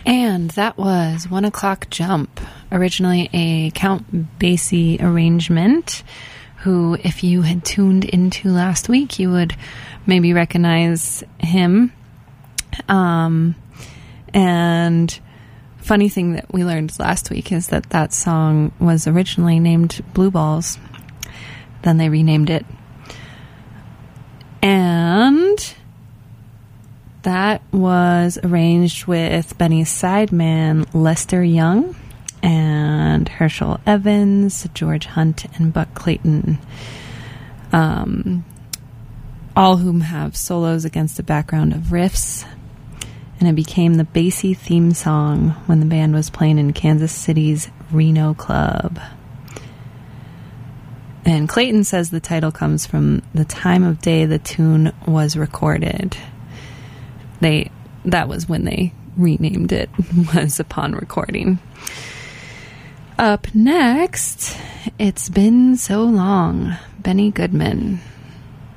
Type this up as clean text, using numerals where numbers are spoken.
And that was 1 O'Clock Jump, originally a Count Basie arrangement, who, if you had tuned into last week, you would maybe recognize him. And funny thing that we learned last week is that that song was originally named Blue Balls. Then they renamed it. And that was arranged with Benny's sideman Lester Young and Herschel Evans, George Hunt, and Buck Clayton, all whom have solos against a background of riffs. And it became the Basie theme song when the band was playing in Kansas City's Reno Club. And Clayton says the title comes from the time of day the tune was recorded. That was when they renamed it, was upon recording. Up next, It's Been So Long, Benny Goodman.